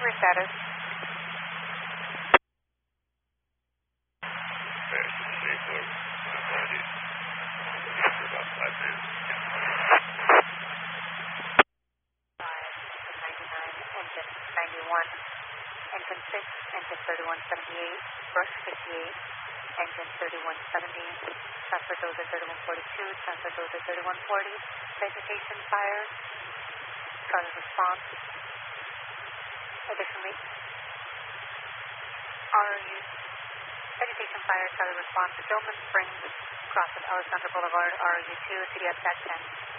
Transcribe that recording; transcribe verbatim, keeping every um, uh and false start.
recovery status. Okay, shape of body. For about five days. ninety-nine, engine ninety-one, engine six, engine thirty-one seventy-eight, brush fifty-eight, engine thirty-one seventy, transfer dozer thirty-one forty-two, transfer dozer thirty-one forty, vegetation fires, Charlie response. Additionally, R O U, vegetation fire, Charlie response, Gilman Springs, cross of Alexander Boulevard, R O U two, C D F T A C ten.